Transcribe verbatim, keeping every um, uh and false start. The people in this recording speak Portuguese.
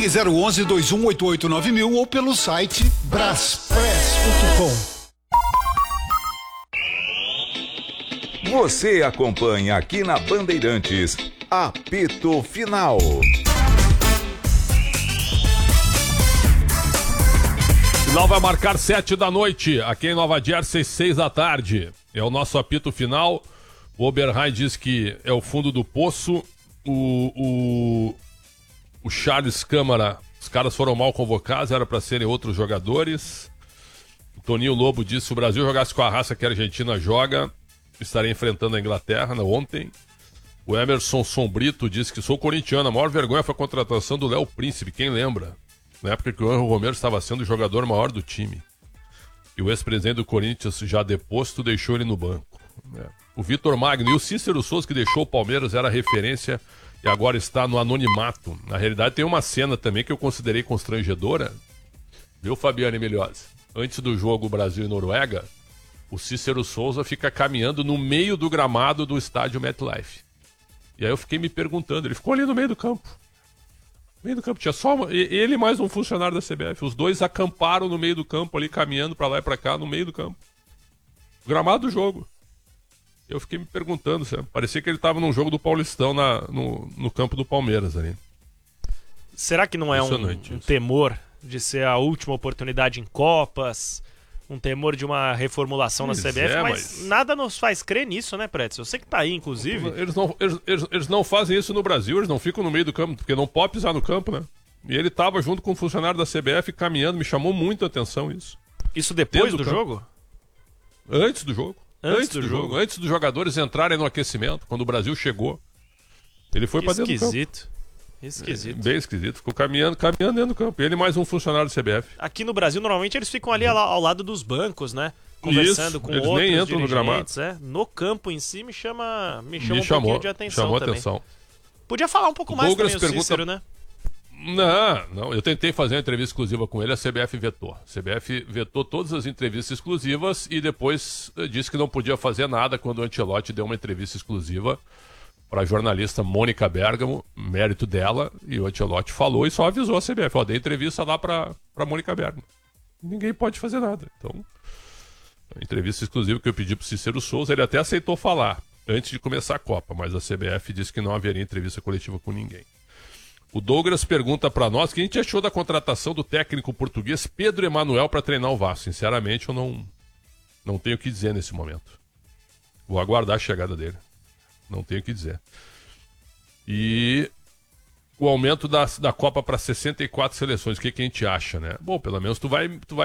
Ligue zero onze, dois um oito oito nove mil ou pelo site braspress ponto com. Você acompanha aqui na Bandeirantes, Apito Final. Final vai marcar sete da noite, aqui em Nova Jersey, seis da tarde. É o nosso apito final. O Oberheim diz que é o fundo do poço. O, o, o Charles Câmara, os caras foram mal convocados, era para serem outros jogadores. O Toninho Lobo disse que se o Brasil jogasse com a raça que a Argentina joga, estaria enfrentando a Inglaterra, né, ontem. O Emerson Sombrito disse que sou corintiano. A maior vergonha foi a contratação do Léo Príncipe, quem lembra? Na época que o Henrique Romero estava sendo o jogador maior do time. E o ex-presidente do Corinthians, já deposto, deixou ele no banco. Né? O Vitor Magno e o Cícero Souza, que deixou o Palmeiras, era referência e agora está no anonimato. Na realidade, tem uma cena também que eu considerei constrangedora. Viu, Fabiano Emiliosi? Antes do jogo Brasil e Noruega, o Cícero Souza fica caminhando no meio do gramado do estádio MetLife. E aí eu fiquei me perguntando, ele ficou ali no meio do campo. No meio do campo, tinha só uma, ele e mais um funcionário da C B F. Os dois acamparam no meio do campo ali, caminhando pra lá e pra cá, no meio do campo. O gramado do jogo. Eu fiquei me perguntando, sabe? Parecia que ele tava num jogo do Paulistão na, no, no campo do Palmeiras ali. Será que não é um, um temor de ser a última oportunidade em Copas? Um temor de uma reformulação pois na C B F, é, mas, mas nada nos faz crer nisso, né, Pretz? Você que tá aí, inclusive. Eles não, eles, eles, eles não fazem isso no Brasil, eles não ficam no meio do campo, porque não pode pisar no campo, né? E ele tava junto com um funcionário da C B F caminhando, me chamou muito a atenção isso. Isso depois do, do jogo? Antes do jogo. Antes, antes do, do jogo. jogo. Antes dos jogadores entrarem no aquecimento, quando o Brasil chegou. Ele foi pra dentro do campo. Esquisito. Esquisito. É, bem esquisito. Ficou caminhando, caminhando dentro do campo. Ele mais um funcionário do C B F. Aqui no Brasil, normalmente, eles ficam ali ao, ao lado dos bancos, né? Conversando Isso, com eles outros nem entram no gramado. É. No campo em si, me chama, me chama me um chamou, pouquinho de atenção chamou também. Atenção. Podia falar um pouco mais Douglas também o pergunta... Cícero, né? Não, não. Eu tentei fazer uma entrevista exclusiva com ele, a C B F vetou. A C B F vetou todas as entrevistas exclusivas e depois disse que não podia fazer nada quando o Ancelotti deu uma entrevista exclusiva para a jornalista Mônica Bergamo, mérito dela, e o Ancelotti falou e só avisou a C B F, ó, dei entrevista lá para para Mônica Bergamo. Ninguém pode fazer nada. Então, a entrevista exclusiva que eu pedi para o Cícero Souza, ele até aceitou falar antes de começar a Copa, mas a C B F disse que não haveria entrevista coletiva com ninguém. O Douglas pergunta para nós o que a gente achou da contratação do técnico português Pedro Emanuel para treinar o Vasco. Sinceramente, eu não, não tenho o que dizer nesse momento. Vou aguardar a chegada dele. Não tenho o que dizer. E o aumento da, da Copa para sessenta e quatro seleções, o que, que a gente acha, né? Bom, pelo menos tu vai, tu vai